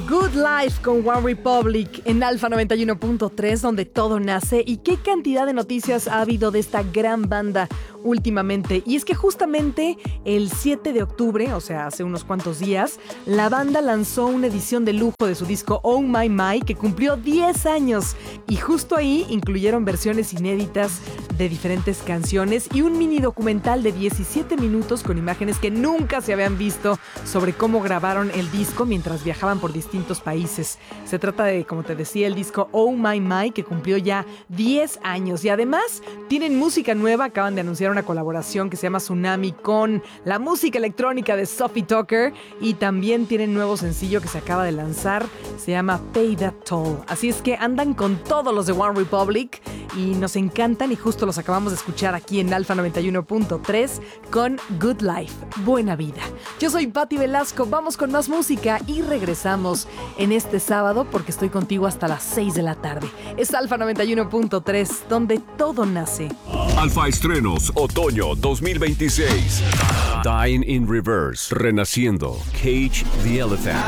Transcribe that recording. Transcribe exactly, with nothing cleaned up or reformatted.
Good Life con One Republic en Alfa noventa y uno punto tres, donde todo nace. Y qué cantidad de noticias ha habido de esta gran banda últimamente. Y es que justamente el siete de octubre, o sea, hace unos cuantos días, la banda lanzó una edición de lujo de su disco Oh My My, que cumplió diez años. Y justo ahí incluyeron versiones inéditas de diferentes canciones y un mini documental de diecisiete minutos con imágenes que nunca se habían visto sobre cómo grabaron el disco mientras viajaban por distintos países. Se trata de, como te decía, el disco Oh My My, que cumplió ya diez años. Y además tienen música nueva. Acaban de anunciar una colaboración que se llama Tsunami con la música electrónica de Sophie Tucker. Y también tienen nuevo sencillo que se acaba de lanzar. Se llama Pay That Toll. Así es que andan con todos los de One Republic y nos encantan, y justo los acabamos de escuchar aquí en Alfa noventa y uno punto tres con Good Life, Buena Vida. Yo soy Patti Velasco, vamos con más música y regresamos en este sábado porque estoy contigo hasta las seis de la tarde. Es Alfa noventa y uno punto tres, donde todo nace. Alfa Estrenos Otoño dos mil veintiséis. Dying in Reverse, Renaciendo, Cage the Elephant.